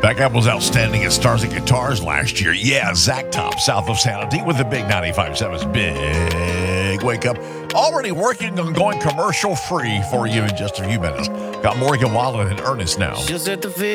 That guy was outstanding at Stars and Guitars last year. Yeah, Zach Top, south of Sanity, with the big 95.7's Big Wake Up. Already working on going commercial free for you in just a few minutes. Got Morgan Wallen and Ernest now. Just at the